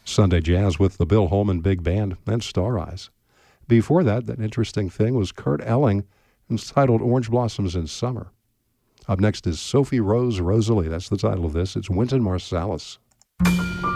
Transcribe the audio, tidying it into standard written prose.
Sunday Jazz with the Bill Holman Big Band and Star Eyes. Before that, that interesting thing was Kurt Elling, entitled Orange Blossoms in Summer. Up next is Sophie Rose Rosalie. That's the title of this. It's Wynton Marsalis.